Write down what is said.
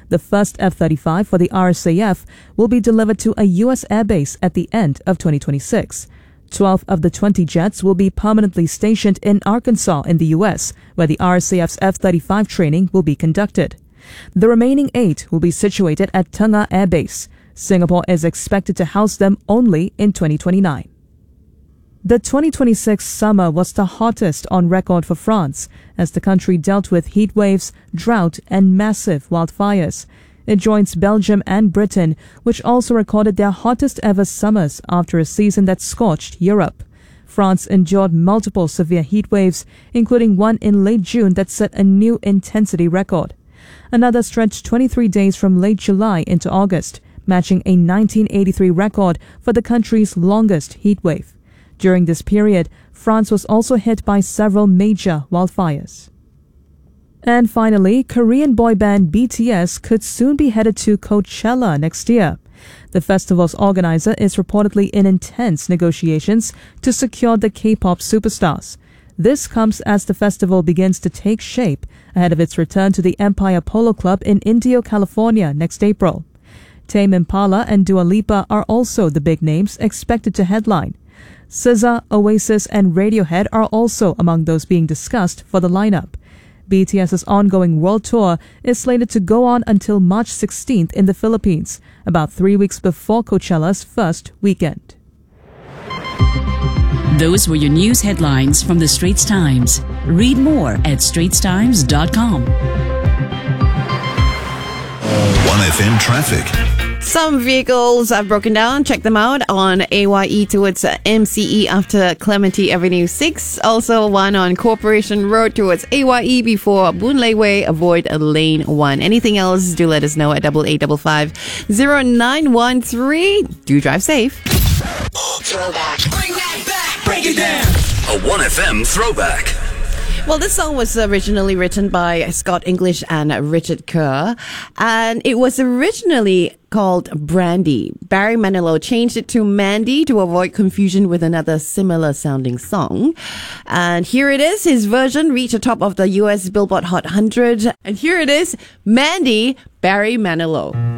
The first F-35 for the RSAF will be delivered to a U.S. airbase at the end of 2026. 12 of the 20 jets will be permanently stationed in Arkansas in the U.S., where the RSAF's F-35 training will be conducted. The remaining 8 will be situated at Tengah Air Base. Singapore is expected to house them only in 2029. The 2026 summer was the hottest on record for France, as the country dealt with heat waves, drought, and massive wildfires. It joins Belgium and Britain, which also recorded their hottest ever summers after a season that scorched Europe. France endured multiple severe heat waves, including one in late June that set a new intensity record. Another stretched 23 days from late July into August, matching a 1983 record for the country's longest heat wave. During this period, France was also hit by several major wildfires. And finally, Korean boy band BTS could soon be headed to Coachella next year. The festival's organizer is reportedly in intense negotiations to secure the K-pop superstars. This comes as the festival begins to take shape ahead of its return to the Empire Polo Club in Indio, California next April. Tame Impala and Dua Lipa are also the big names expected to headline. SZA, Oasis, and Radiohead are also among those being discussed for the lineup. BTS's ongoing world tour is slated to go on until March 16th in the Philippines, about 3 weeks before Coachella's first weekend. Those were your news headlines from the Straits Times. Read more at straitstimes.com. 1FM traffic. Some vehicles have broken down. Check them out on AYE towards MCE after Clementi Avenue 6. Also one on Corporation Road towards AYE before Boon Lay Way. Avoid lane 1. Anything else, do let us know at 8855-0913. Do drive safe. Throwback. Bring that back. Break it down. A 1FM throwback. Well, this song was originally written by Scott English and Richard Kerr, and it was originally called Brandy. Barry Manilow changed it to Mandy to avoid confusion with another similar sounding song. And here it is. His version reached the top of the US Billboard Hot 100. And here it is, Mandy, Barry Manilow.